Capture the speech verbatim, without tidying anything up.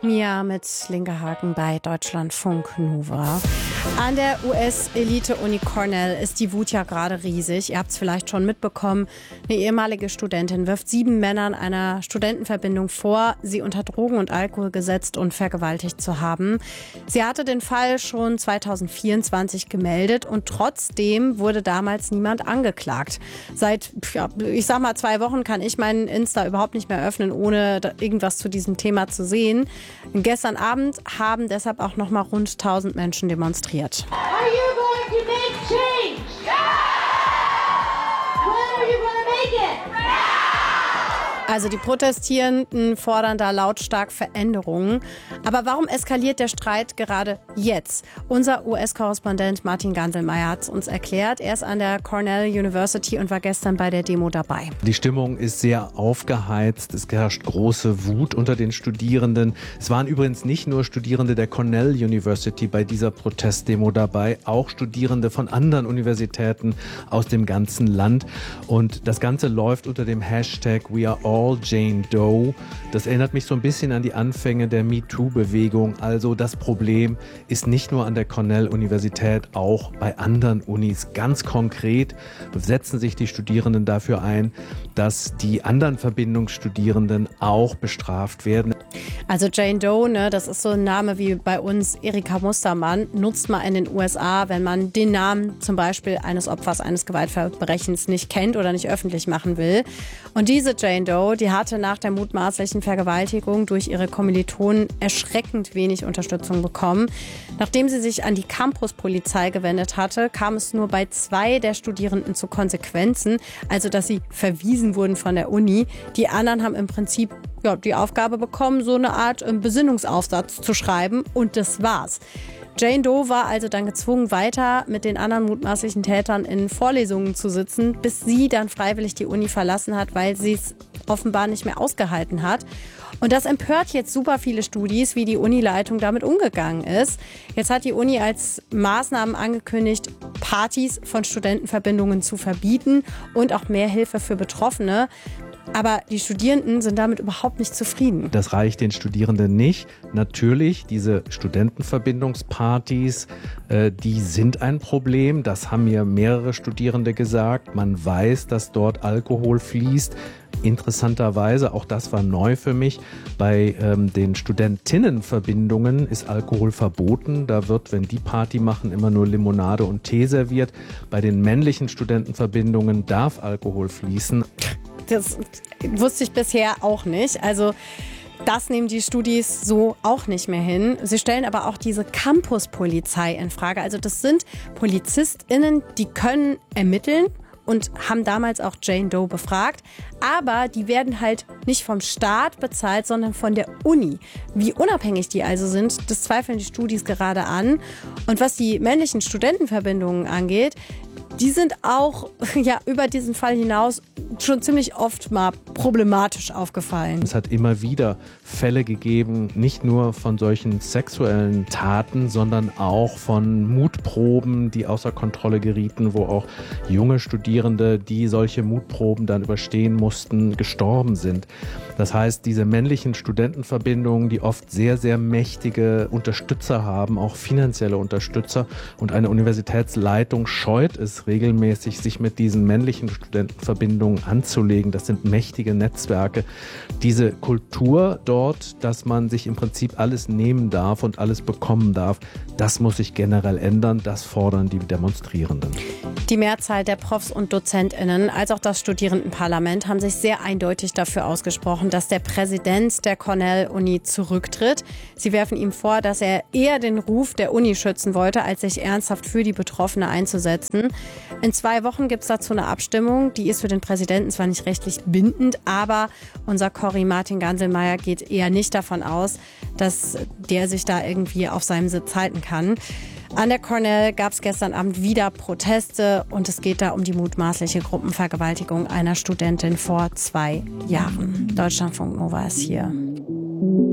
Mia mit Linke Haken bei Deutschlandfunk Nova. An der U S-Elite-Uni Cornell ist die Wut ja gerade riesig. Ihr habt es vielleicht schon mitbekommen. Eine ehemalige Studentin wirft sieben Männern einer Studentenverbindung vor, sie unter Drogen und Alkohol gesetzt und vergewaltigt zu haben. Sie hatte den Fall schon zweitausendvierundzwanzig gemeldet und trotzdem wurde damals niemand angeklagt. Seit, ja, ich sag mal, zwei Wochen kann ich meinen Insta überhaupt nicht mehr öffnen, ohne irgendwas zu diesem Thema zu sehen. Gestern Abend haben deshalb auch noch mal rund tausend Menschen demonstriert. Are you going to make change? Yeah! When are you going to make it? Yeah! Also die Protestierenden fordern da lautstark Veränderungen. Aber warum eskaliert der Streit gerade jetzt? Unser U S-Korrespondent Martin Ganselmeier hat es uns erklärt. Er ist an der Cornell University und war gestern bei der Demo dabei. Die Stimmung ist sehr aufgeheizt. Es herrscht große Wut unter den Studierenden. Es waren übrigens nicht nur Studierende der Cornell University bei dieser Protestdemo dabei, auch Studierende von anderen Universitäten aus dem ganzen Land. Und das Ganze läuft unter dem Hashtag We Are All Jane Doe. Das erinnert mich so ein bisschen an die Anfänge der MeToo-Bewegung. Also das Problem ist nicht nur an der Cornell-Universität, auch bei anderen Unis. Ganz konkret setzen sich die Studierenden dafür ein, dass die anderen Verbindungsstudierenden auch bestraft werden. Also Jane Doe, ne, das ist so ein Name wie bei uns Erika Mustermann, nutzt man in den U S A, wenn man den Namen zum Beispiel eines Opfers eines Gewaltverbrechens nicht kennt oder nicht öffentlich machen will. Und diese Jane Doe, die hatte nach der mutmaßlichen Vergewaltigung durch ihre Kommilitonen erschreckend wenig Unterstützung bekommen. Nachdem sie sich an die Campuspolizei gewendet hatte, kam es nur bei zwei der Studierenden zu Konsequenzen, also dass sie verwiesen wurden von der Uni. Die anderen haben im Prinzip ja, die Aufgabe bekommen, so eine Art Besinnungsaufsatz zu schreiben und das war's. Jane Doe war also dann gezwungen, weiter mit den anderen mutmaßlichen Tätern in Vorlesungen zu sitzen, bis sie dann freiwillig die Uni verlassen hat, weil sie es offenbar nicht mehr ausgehalten hat. Und das empört jetzt super viele Studis, wie die Unileitung damit umgegangen ist. Jetzt hat die Uni als Maßnahmen angekündigt, Partys von Studentenverbindungen zu verbieten und auch mehr Hilfe für Betroffene. Aber die Studierenden sind damit überhaupt nicht zufrieden. Das reicht den Studierenden nicht. Natürlich, diese Studentenverbindungspartys, äh, die sind ein Problem. Das haben mir mehrere Studierende gesagt. Man weiß, dass dort Alkohol fließt. Interessanterweise, auch das war neu für mich, bei ähm, den Studentinnenverbindungen ist Alkohol verboten. Da wird, wenn die Party machen, immer nur Limonade und Tee serviert. Bei den männlichen Studentenverbindungen darf Alkohol fließen. Das wusste ich bisher auch nicht. Also das nehmen die Studis so auch nicht mehr hin. Sie stellen aber auch diese Campuspolizei in Frage. Also das sind PolizistInnen, die können ermitteln und haben damals auch Jane Doe befragt. Aber die werden halt nicht vom Staat bezahlt, sondern von der Uni. Wie unabhängig die also sind, das zweifeln die Studis gerade an. Und was die männlichen Studentenverbindungen angeht, die sind auch ja, über diesen Fall hinaus schon ziemlich oft mal problematisch aufgefallen. Es hat immer wieder Fälle gegeben, nicht nur von solchen sexuellen Taten, sondern auch von Mutproben, die außer Kontrolle gerieten, wo auch junge Studierende, die solche Mutproben dann überstehen mussten, gestorben sind. Das heißt, diese männlichen Studentenverbindungen, die oft sehr, sehr mächtige Unterstützer haben, auch finanzielle Unterstützer, und eine Universitätsleitung scheut es regelmäßig, sich mit diesen männlichen Studentenverbindungen anzulegen. Das sind mächtige Netzwerke. Diese Kultur dort, dass man sich im Prinzip alles nehmen darf und alles bekommen darf, das muss sich generell ändern. Das fordern die Demonstrierenden. Die Mehrzahl der Profs und DozentInnen als auch das Studierendenparlament haben sich sehr eindeutig dafür ausgesprochen, dass der Präsident der Cornell-Uni zurücktritt. Sie werfen ihm vor, dass er eher den Ruf der Uni schützen wollte, als sich ernsthaft für die Betroffene einzusetzen. In zwei Wochen gibt es dazu eine Abstimmung. Die ist für den Präsidenten zwar nicht rechtlich bindend, aber unser Corri Martin Ganselmeier geht eher nicht davon aus, dass der sich da irgendwie auf seinem Sitz halten kann. An der Cornell gab es gestern Abend wieder Proteste und es geht da um die mutmaßliche Gruppenvergewaltigung einer Studentin vor zwei Jahren. Deutschlandfunk Nova ist hier.